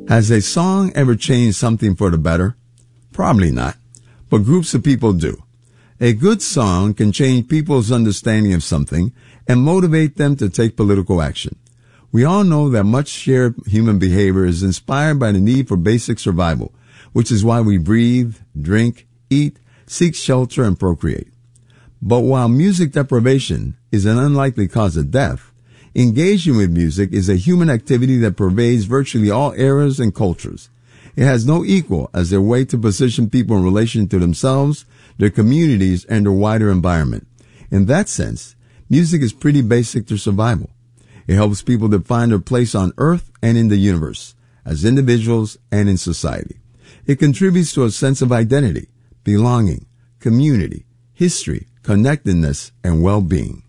Has a song ever changed something for the better? Probably not, but groups of people do. A good song can change people's understanding of something and motivate them to take political action. We all know that much shared human behavior is inspired by the need for basic survival, which is why we breathe, drink, eat, seek shelter, and procreate. But while music deprivation is an unlikely cause of death, engaging with music is a human activity that pervades virtually all eras and cultures. It has no equal as a way to position people in relation to themselves, their communities, and their wider environment. In that sense, music is pretty basic to survival. It helps people to find their place on earth and in the universe, as individuals and in society. It contributes to a sense of identity, belonging, community, history, connectedness, and well-being.